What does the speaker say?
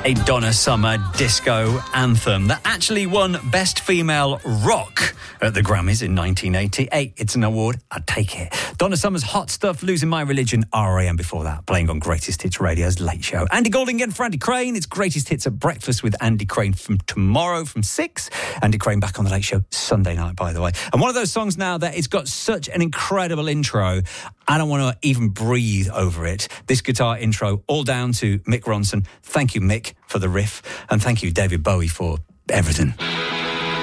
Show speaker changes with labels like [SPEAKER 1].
[SPEAKER 1] A Donna Summer disco anthem that actually won Best Female Rock at the Grammys in 1988. It's an award, I'd take it. Donna Summer's Hot Stuff, Losing My Religion, R.E.M. before that, playing on Greatest Hits Radio's Late Show. Andy Goulding again for Andy Crane. It's Greatest Hits at Breakfast with Andy Crane from tomorrow from 6. Andy Crane back on the Late Show Sunday night, by the way. And one of those songs now that it's got such an incredible intro, I don't want to even breathe over it. This guitar intro, all down to Mick Ronson. Thank you, Mick, for the riff. And thank you, David Bowie, for everything.